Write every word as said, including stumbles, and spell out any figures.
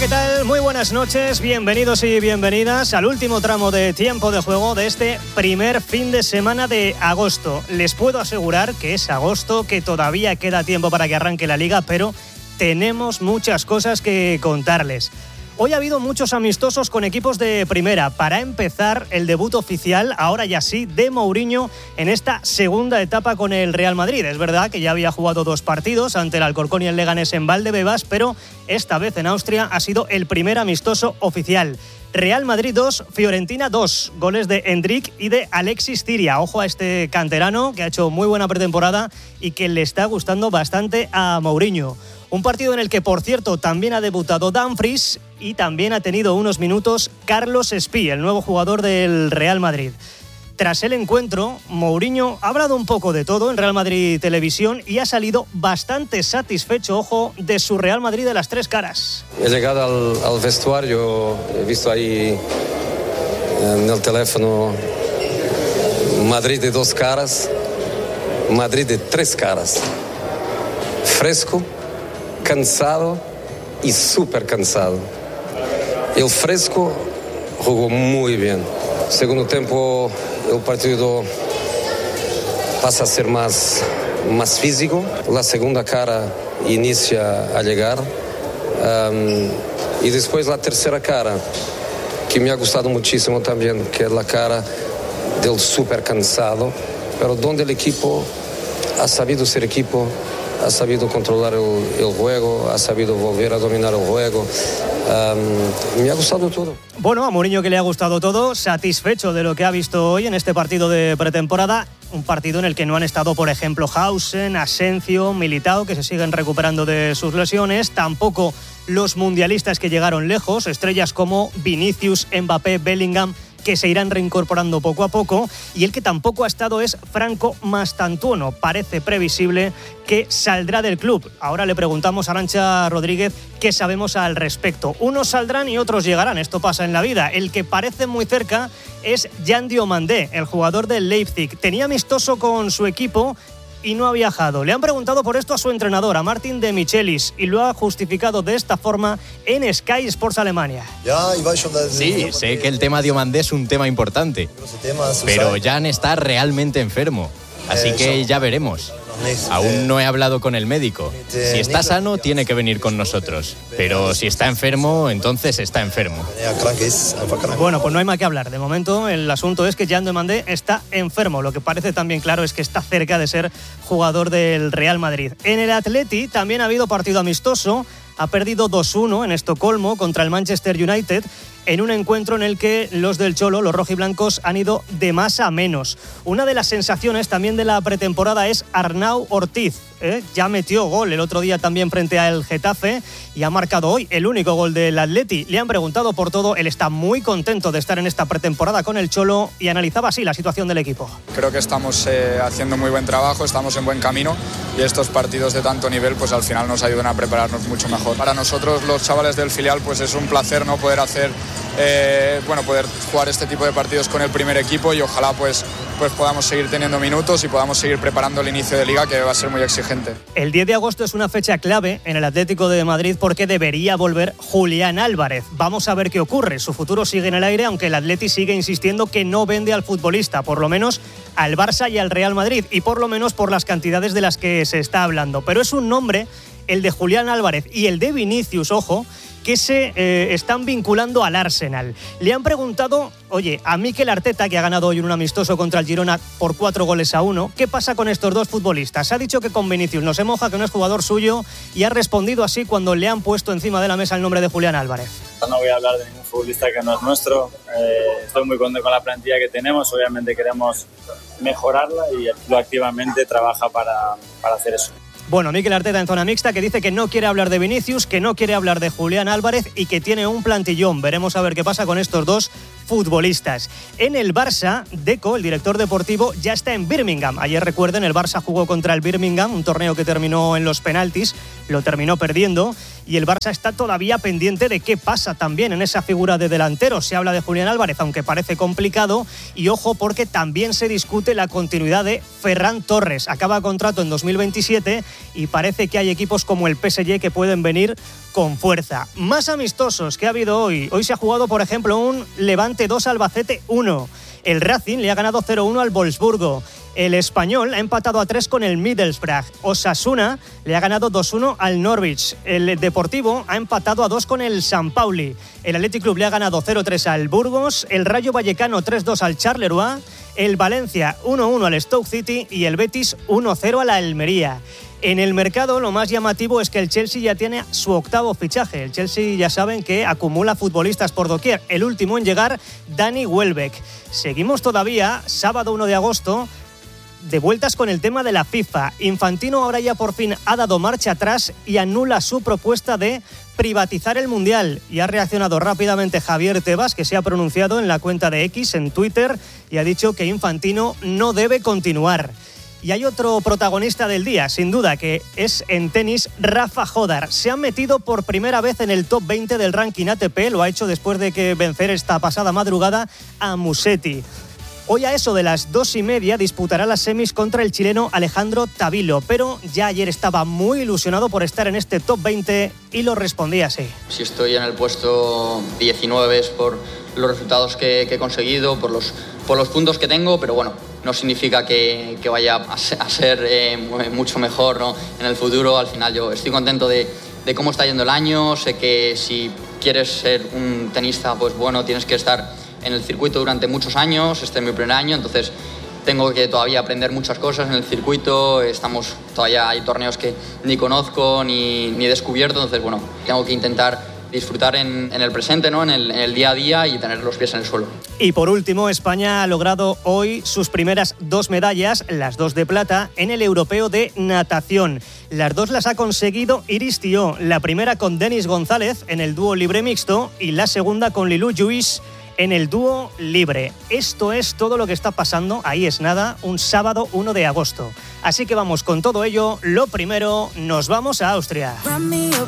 ¿qué tal? Muy buenas noches, bienvenidos y bienvenidas al último tramo de tiempo de juego de este primer fin de semana de agosto. Les puedo asegurar que es agosto, que todavía queda tiempo para que arranque la liga, pero tenemos muchas cosas que contarles. Hoy ha habido muchos amistosos con equipos de primera. Para empezar, el debut oficial, ahora ya sí, de Mourinho en esta segunda etapa con el Real Madrid. Es verdad que ya había jugado dos partidos ante el Alcorcón y el Leganés en Valdebebas, pero esta vez en Austria ha sido el primer amistoso oficial. Real Madrid dos, Fiorentina dos, goles de Endrick y de Alexis Ciria. Ojo a este canterano que ha hecho muy buena pretemporada y que le está gustando bastante a Mourinho. Un partido en el que, por cierto, también ha debutado Dumfries y también ha tenido unos minutos Carlos Espí, el nuevo jugador del Real Madrid. Tras el encuentro, Mourinho ha hablado un poco de todo en Real Madrid Televisión y ha salido bastante satisfecho, ojo, de su Real Madrid de las tres caras. He llegado al, al vestuario, he visto ahí en el teléfono Madrid de dos caras, Madrid de tres caras. Fresco, cansado y súper cansado. El Fresco jugó muy bien. Segundo tiempo el partido pasa a ser más, más físico. La segunda cara inicia a llegar. Um, y después la tercera cara, que me ha gustado muchísimo también, que es la cara del súper cansado, pero donde el equipo ha sabido ser equipo, ha sabido controlar el, el juego, ha sabido volver a dominar el juego. Um, me ha gustado todo. Bueno, a Mourinho que le ha gustado todo, satisfecho de lo que ha visto hoy en este partido de pretemporada. Un partido en el que no han estado, por ejemplo, Hausen, Asencio, Militao, que se siguen recuperando de sus lesiones. Tampoco los mundialistas que llegaron lejos, estrellas como Vinicius, Mbappé, Bellingham, que se irán reincorporando poco a poco, y el que tampoco ha estado es Franco Mastantuono. Parece previsible que saldrá del club. Ahora le preguntamos a Arantxa Rodríguez qué sabemos al respecto. Unos saldrán y otros llegarán, esto pasa en la vida. El que parece muy cerca es Jan Diomandé, el jugador del Leipzig. Tenía amistoso con su equipo y no ha viajado. Le han preguntado por esto a su entrenador, a Martin de Michelis, y lo ha justificado de esta forma en Sky Sports Alemania. Sí, sé que el tema Diomandé es un tema importante, pero Jan está realmente enfermo, así que ya veremos. Aún no he hablado con el médico. Si está sano, tiene que venir con nosotros. Pero si está enfermo, entonces está enfermo. Bueno, pues no hay más que hablar. De momento, el asunto es que Jan Diomandé está enfermo. Lo que parece también claro es que está cerca de ser jugador del Real Madrid. En el Atleti también ha habido partido amistoso. Ha perdido dos uno en Estocolmo contra el Manchester United, en un encuentro en el que los del Cholo, los rojiblancos, han ido de más a menos. Una de las sensaciones también de la pretemporada es Arnau Ortiz. ¿eh? Ya metió gol el otro día también frente al Getafe y ha marcado hoy el único gol del Atleti. Le han preguntado por todo, él está muy contento de estar en esta pretemporada con el Cholo y analizaba así la situación del equipo. Creo que estamos eh, haciendo muy buen trabajo, estamos en buen camino y estos partidos de tanto nivel pues al final nos ayudan a prepararnos mucho mejor. Para nosotros los chavales del filial pues es un placer no poder hacer Eh, bueno, poder jugar este tipo de partidos con el primer equipo y ojalá pues, pues podamos seguir teniendo minutos y podamos seguir preparando el inicio de liga, que va a ser muy exigente. El diez de agosto es una fecha clave en el Atlético de Madrid porque debería volver Julián Álvarez. Vamos a ver qué ocurre. Su futuro sigue en el aire, aunque el Atleti sigue insistiendo que no vende al futbolista, por lo menos al Barça y al Real Madrid, y por lo menos por las cantidades de las que se está hablando. Pero es un nombre, el de Julián Álvarez y el de Vinicius, ojo, que se eh, están vinculando al Arsenal. Le han preguntado, oye, a Mikel Arteta, que ha ganado hoy un amistoso contra el Girona por cuatro goles a uno, ¿qué pasa con estos dos futbolistas? Ha dicho que con Vinicius no se moja, que no es jugador suyo, y ha respondido así cuando le han puesto encima de la mesa el nombre de Julián Álvarez. No voy a hablar de ningún futbolista que no es nuestro. Eh, estoy muy contento con la plantilla que tenemos. Obviamente queremos mejorarla y el club activamente trabaja para, para hacer eso. Bueno, Mikel Arteta en zona mixta, que dice que no quiere hablar de Vinicius, que no quiere hablar de Julián Álvarez y que tiene un plantillón. Veremos a ver qué pasa con estos dos futbolistas. En el Barça, Deco, el director deportivo, ya está en Birmingham. Ayer, recuerden, el Barça jugó contra el Birmingham, un torneo que terminó en los penaltis, lo terminó perdiendo, y el Barça está todavía pendiente de qué pasa también en esa figura de delantero. Se habla de Julián Álvarez, aunque parece complicado, y ojo porque también se discute la continuidad de Ferran Torres. Acaba contrato en dos mil veintisiete y parece que hay equipos como el P S G que pueden venir con fuerza. Más amistosos que ha habido hoy. Hoy se ha jugado, por ejemplo, un Levante dos Albacete uno. El Racing le ha ganado cero uno al Wolfsburgo. El Español ha empatado a tres con el Middlesbrough. Osasuna le ha ganado dos uno al Norwich. El Deportivo ha empatado a dos con el San Pauli. El Athletic Club le ha ganado cero tres al Burgos. El Rayo Vallecano tres dos al Charleroi. El Valencia uno uno al Stoke City y el Betis uno cero a la Almería. En el mercado lo más llamativo es que el Chelsea ya tiene su octavo fichaje. El Chelsea ya saben que acumula futbolistas por doquier. El último en llegar, Dani Welbeck. Seguimos todavía, sábado uno de agosto, de vueltas con el tema de la FIFA. Infantino ahora ya por fin ha dado marcha atrás y anula su propuesta de privatizar el Mundial. Y ha reaccionado rápidamente Javier Tebas, que se ha pronunciado en la cuenta de X, en Twitter, y ha dicho que Infantino no debe continuar. Y hay otro protagonista del día, sin duda, que es en tenis Rafa Jodar. Se ha metido por primera vez en el top veinte del ranking A T P, lo ha hecho después de que vencer esta pasada madrugada a Musetti. Hoy a eso de las dos y media disputará las semis contra el chileno Alejandro Tavilo, pero ya ayer estaba muy ilusionado por estar en este top veinte y lo respondía así. Si estoy en el puesto diecinueve es por los resultados que, que he conseguido, por los, por los puntos que tengo, pero bueno, no significa que, que vaya a ser, a ser eh, mucho mejor, ¿no? En el futuro. Al final yo estoy contento de, de cómo está yendo el año. Sé que si quieres ser un tenista, pues bueno, tienes que estar en el circuito durante muchos años. Este es mi primer año, entonces tengo que todavía aprender muchas cosas en el circuito. Estamos todavía, hay torneos que ni conozco ni, ni he descubierto, entonces bueno, tengo que intentar disfrutar en, en el presente, ¿no? En el, en el día a día y tener los pies en el suelo. Y por último, España ha logrado hoy sus primeras dos medallas, las dos de plata, en el europeo de natación. Las dos las ha conseguido Iris Tió, la primera con Denis González en el dúo libre mixto y la segunda con Lilou Lluís en el dúo libre. Esto es todo lo que está pasando, ahí es nada, un sábado uno de agosto. Así que vamos con todo ello. Lo primero, nos vamos a Austria.